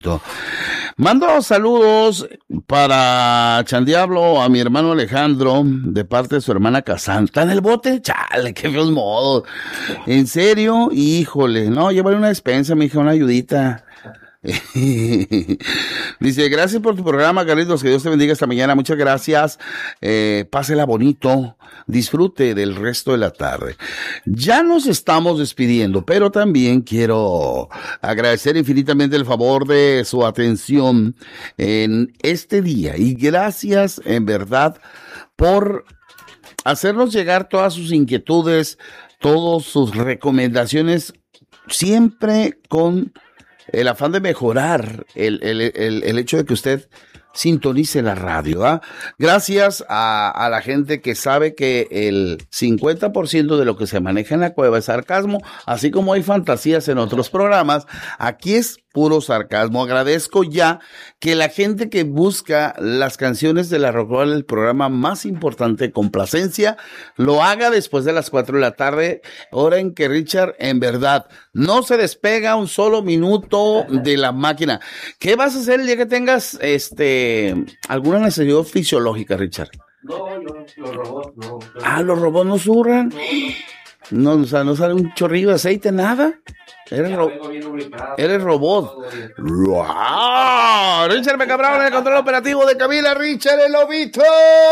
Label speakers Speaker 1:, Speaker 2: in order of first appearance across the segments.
Speaker 1: Mando saludos para Chandiablo, a mi hermano Alejandro, de parte de su hermana Casandra. ¿Está en el bote? Chale, qué feos modos. ¿En serio? Híjole, no, llévale una despensa, mi hija, una ayudita. Dice, gracias por tu programa, Carlitos, que Dios te bendiga esta mañana, muchas gracias, pásela bonito, disfrute del resto de la tarde. Ya nos estamos despidiendo, pero también quiero agradecer infinitamente el favor de su atención en este día, y gracias en verdad por hacernos llegar todas sus inquietudes, todas sus recomendaciones, siempre con el afán de mejorar el hecho de que usted sintonice la radio, ¿ah? Gracias a la gente que sabe que el 50% de lo que se maneja en la cueva es sarcasmo, así como hay fantasías en otros programas, aquí es puro sarcasmo. Agradezco ya que la gente que busca las canciones de la Rocola, el programa más importante de complacencia, lo haga después de las 4 de la tarde, hora en que Richard en verdad no se despega un solo minuto de la máquina. ¿Qué vas a hacer el día que tengas alguna necesidad fisiológica, Richard?
Speaker 2: No, los robots no.
Speaker 1: ¿Los robots no zurran? No, o sea, no sale un chorrillo de aceite, nada. Eres robot. ¡Wow! Richard Mecabrón en el control operativo de Camila, Richard el Lobito.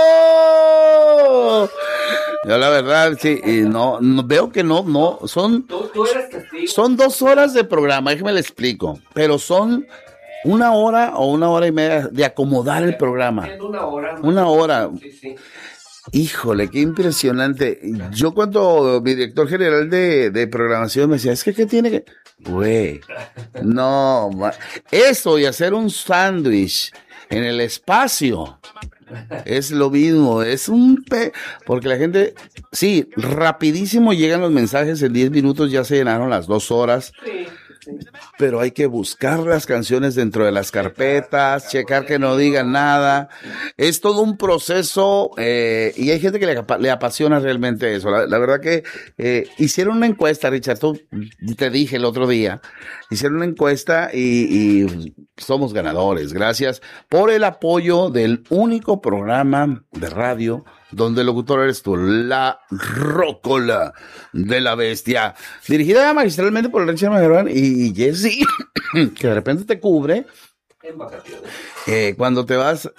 Speaker 1: Yo la verdad, sí, no veo que no, son...
Speaker 2: Tú eres testigo.
Speaker 1: Son 2 horas de programa, déjeme le explico, pero son 1 hora o 1 hora y media de acomodar el programa. 1 hora.
Speaker 2: Sí.
Speaker 1: Híjole, qué impresionante. Yo cuando mi director general de programación me decía, es que ¿qué tiene que...? Güey, no, eso y hacer un sándwich en el espacio es lo mismo, es porque la gente, sí, rapidísimo llegan los mensajes, en 10 minutos ya se llenaron las 2 horas.
Speaker 2: Sí.
Speaker 1: Pero hay que buscar las canciones dentro de las carpetas, checar que no digan nada. Es todo un proceso, y hay gente que le apasiona realmente eso. La verdad que hicieron una encuesta, Richard, tú te dije el otro día, hicieron una encuesta y somos ganadores. Gracias por el apoyo del único programa de radio donde el locutor eres tú, la Rocola de la Bestia, dirigida magistralmente por el Richard Mecabrón y Jesse, que de repente te cubre
Speaker 2: En vacaciones.
Speaker 1: cuando te vas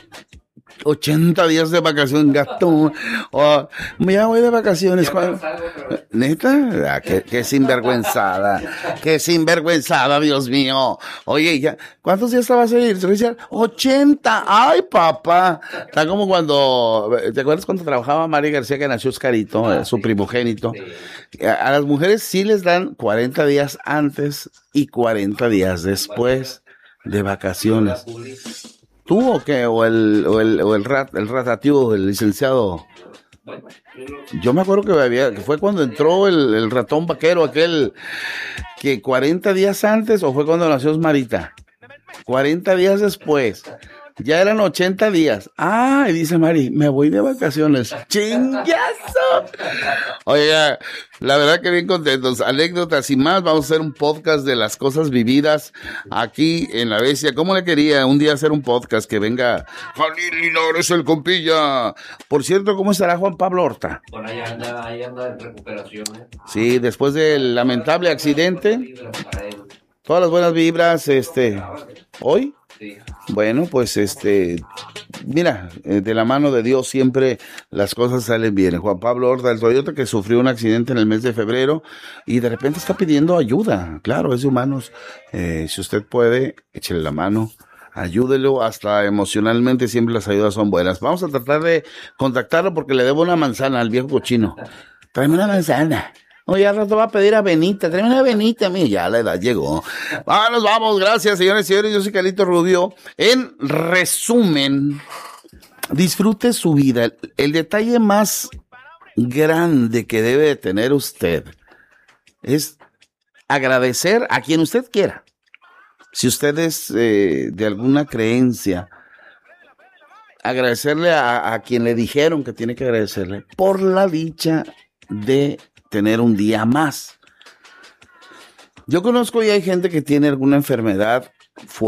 Speaker 1: 80 días de vacaciones, gato. Ya voy de vacaciones. ¿Neta? Qué sinvergüenzada. Qué sinvergüenzada, Dios mío. Oye, ya, ¿cuántos días te vas a ir? 80. Ay, papá. Está como cuando, ¿te acuerdas cuando trabajaba Mari García, que nació Oscarito, su primogénito? Sí. A las mujeres sí les dan 40 días antes y 40 días después de vacaciones. ¿Tú o qué? ¿O el ratativo, el licenciado? Yo me acuerdo que fue cuando entró el ratón vaquero, aquel que 40 días antes, o fue cuando nació Marita. 40 días después. Ya eran 80 días. Y dice Mari, me voy de vacaciones. ¡Chingazo! Oiga, la verdad que bien contentos. Anécdotas y más. Vamos a hacer un podcast de las cosas vividas aquí en La Bestia. ¿Cómo le quería un día hacer un podcast que venga Jalil Linares, el compilla? Por cierto, ¿cómo estará Juan Pablo Horta?
Speaker 2: Bueno, ahí anda en recuperación.
Speaker 1: Sí, después del lamentable accidente. Todas las buenas vibras, ¿hoy?
Speaker 2: Sí.
Speaker 1: Bueno, pues mira, de la mano de Dios siempre las cosas salen bien. Juan Pablo Horta, el Toyota, que sufrió un accidente en el mes de febrero y de repente está pidiendo ayuda. Claro, es de humanos. Si usted puede, échele la mano, ayúdelo, hasta emocionalmente siempre las ayudas son buenas. Vamos a tratar de contactarlo porque le debo una manzana al viejo cochino. Tráeme una manzana. Oye, al rato va a pedir avenita, tráeme una avenita, mira, ya la edad llegó. Nos vamos, gracias, señores y señores, yo soy Carlito Rubio. En resumen, disfrute su vida. El detalle más grande que debe de tener usted es agradecer a quien usted quiera. Si usted es de alguna creencia, agradecerle a quien le dijeron que tiene que agradecerle por la dicha de tener un día más. Yo conozco y hay gente que tiene alguna enfermedad fue